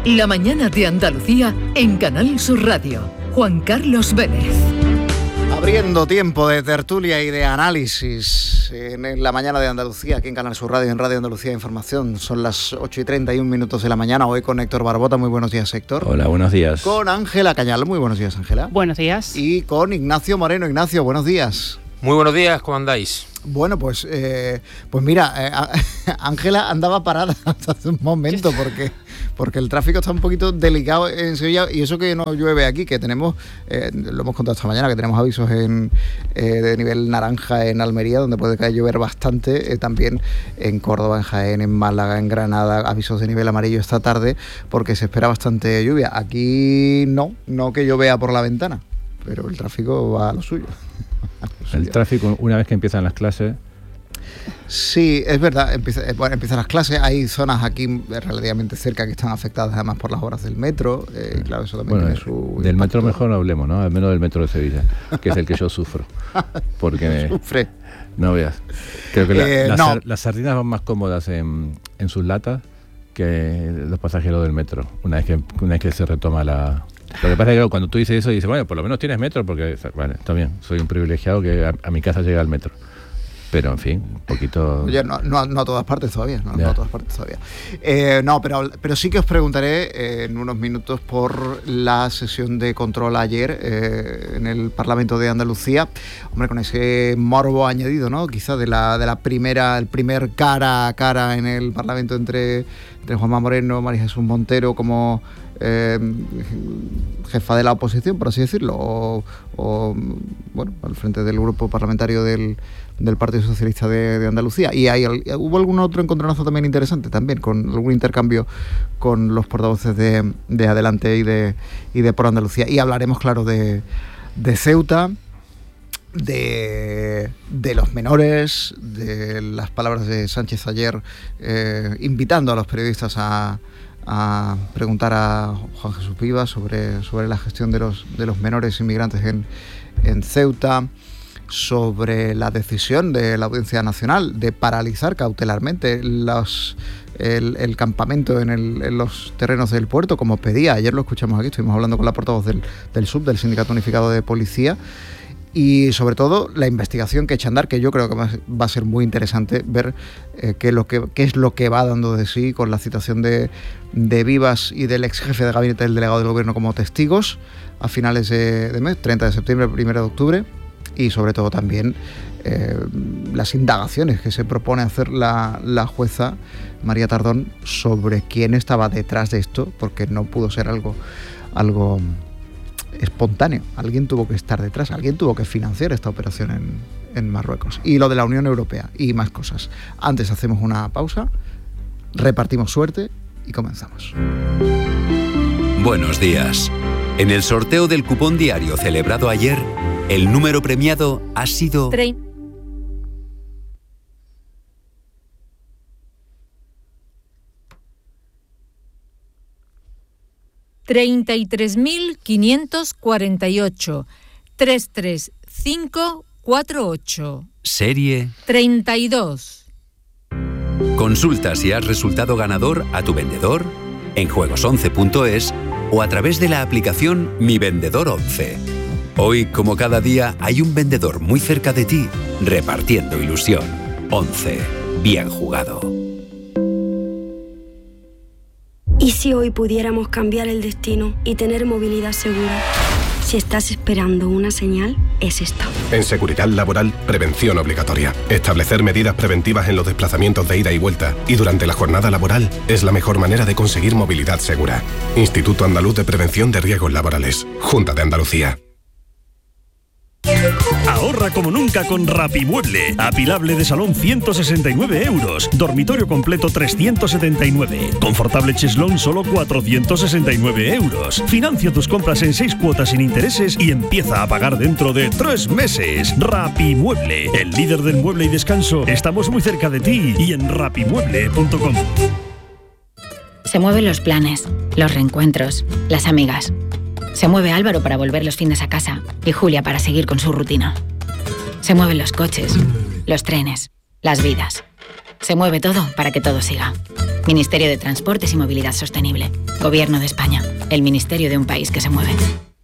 La mañana de Andalucía en Canal Sur Radio. Juan Carlos Vélez. Abriendo tiempo de tertulia y de análisis en la mañana de Andalucía, aquí en Canal Sur Radio, en Radio Andalucía Información. Son las 8:31 de la mañana, hoy con Héctor Barbota. Muy buenos días, Héctor. Hola, buenos días. Con Ángela Cañal. Muy buenos días, Ángela. Buenos días. Y con Ignacio Moreno. Ignacio, buenos días. Muy buenos días, ¿cómo andáis? Bueno, pues mira, Ángela andaba parada hasta hace un momento porque el tráfico está un poquito delicado en Sevilla, y eso que no llueve aquí, que tenemos, lo hemos contado esta mañana, que tenemos avisos de nivel naranja en Almería, donde puede caer llover bastante, también en Córdoba, en Jaén, en Málaga, en Granada, avisos de nivel amarillo esta tarde, porque se espera bastante lluvia. Aquí no que yo vea por la ventana, pero el tráfico va a lo suyo. El tráfico, una vez que empiezan las clases... Sí, es verdad, empiezan las clases. Hay zonas aquí relativamente cerca que están afectadas además por las obras del metro. Claro, eso también tiene su del impacto. metro mejor no hablemos, ¿no? Al menos del metro de Sevilla, que es el que yo sufro. Porque ¿Sufre? No veas. Creo que las sardinas van más cómodas en sus latas que los pasajeros del metro, una vez que se retoma la... Lo que pasa es que cuando tú dices eso, dices, bueno, por lo menos tienes metro, porque, bueno, está bien, soy un privilegiado que a mi casa llega el metro. Pero, en fin, un poquito... Oye, no a todas partes todavía, no a todas partes todavía. Pero sí que os preguntaré en unos minutos por la sesión de control ayer en el Parlamento de Andalucía. Hombre, con ese morbo añadido, ¿no? Quizá el primer cara a cara en el Parlamento entre Juanma Moreno, María Jesús Montero como... jefa de la oposición, por así decirlo, o al frente del grupo parlamentario del Partido Socialista de Andalucía. Y hubo algún otro encontronazo también interesante, también con algún intercambio con los portavoces de Adelante y de Por Andalucía. Y hablaremos, claro, de Ceuta, de los menores, de las palabras de Sánchez ayer invitando a los periodistas a preguntar a Juan Jesús Vivas sobre la gestión de los menores inmigrantes en Ceuta, sobre la decisión de la Audiencia Nacional de paralizar cautelarmente el campamento en los terrenos del puerto, como pedía. Ayer lo escuchamos aquí, estuvimos hablando con la portavoz del SUB, del Sindicato Unificado de Policía, y sobre todo la investigación que echa a andar, que yo creo que va a ser muy interesante ver qué es lo que va dando de sí con la citación de Vivas y del ex jefe de gabinete del delegado del gobierno como testigos a finales de mes, 30 de septiembre, 1 de octubre, y sobre todo también las indagaciones que se propone hacer la jueza María Tardón sobre quién estaba detrás de esto, porque no pudo ser algo espontáneo. Alguien tuvo que estar detrás, alguien tuvo que financiar esta operación en Marruecos. Y lo de la Unión Europea y más cosas. Antes hacemos una pausa, repartimos suerte y comenzamos. Buenos días. En el sorteo del cupón diario celebrado ayer, el número premiado ha sido... 33.548 33548. Serie 32. Consulta si has resultado ganador a tu vendedor, en juegos11.es o a través de la aplicación Mi Vendedor 11. Hoy, como cada día, hay un vendedor muy cerca de ti, repartiendo ilusión. 11. Bien jugado. ¿Y si hoy pudiéramos cambiar el destino y tener movilidad segura? Si estás esperando una señal, es esta. En Seguridad Laboral, prevención obligatoria. Establecer medidas preventivas en los desplazamientos de ida y vuelta y durante la jornada laboral es la mejor manera de conseguir movilidad segura. Instituto Andaluz de Prevención de Riesgos Laborales. Junta de Andalucía. Ahorra como nunca con Rapimueble. Apilable de salón 169 euros. Dormitorio completo 379. Confortable cheslón solo 469 euros. Financia tus compras en 6 cuotas sin intereses y empieza a pagar dentro de 3 meses. Rapimueble, el líder del mueble y descanso. Estamos muy cerca de ti y en rapimueble.com. Se mueven los planes, los reencuentros, las amigas. Se mueve Álvaro para volver los fines a casa y Julia para seguir con su rutina. Se mueven los coches, los trenes, las vidas. Se mueve todo para que todo siga. Ministerio de Transportes y Movilidad Sostenible. Gobierno de España. El ministerio de un país que se mueve.